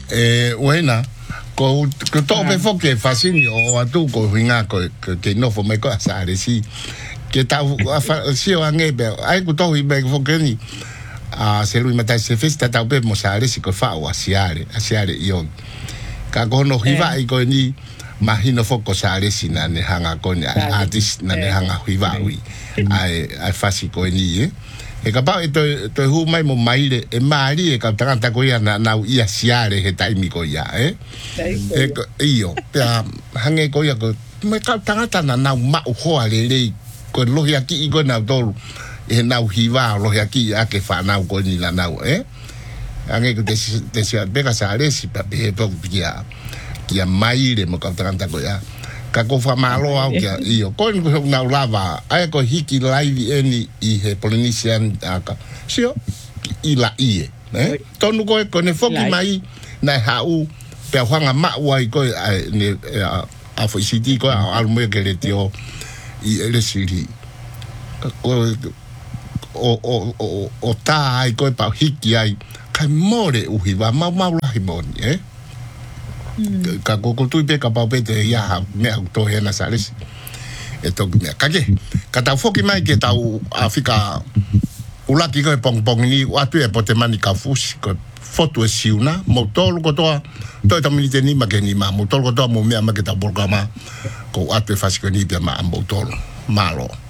Wena ko to pe fo ke fasini o atu ko hinga ko ke no fo me ko sa le si ke ta si o ange be ai ko to i be fo ke ni a se lui mata se festa ta pe mo sa le si ko fa o asiare io ka ko no hiva i ko ni mahino fo ko sa le si na ne hanga ko ni artist na ne hanga hiva wi ai fasi ko ni e ka pa to hu mai mo mai le e mari e ka tanga ko ia na ia siare he taimi ko ia io pa hange ko ia ko me ka tanga na ma ho ale le ko lo ia ki ko na do e na hiva lo ia ki a ke fa na ko ni la na hange ko te sia be ka sa le si pa be po kia mai le mo ka tanga ko ia ka ko fa malo au kia io ko na lava ai ko hiki live eni I he Polynesian aka sio I la ie tonu ko ne foki mai na hau pe hanga ma wai ko ne a fo siti ko al mo ke le tio I ele siri ko o ta ai ko pa hiki ai kai more uhi wa ma la himoni ka ko tu pe ka pa pe te ya me to he na sales e to me ka ke ka ta foki mai ke ta Afrika ula ki ko pong ni wa tu e pote mani ka fus ko foto e siuna mo tol ko to ta milite ni ma ke ni ma mo tol ko to mo me ma ke ta programa ko atu fasi ko ni pe ma mo tol malo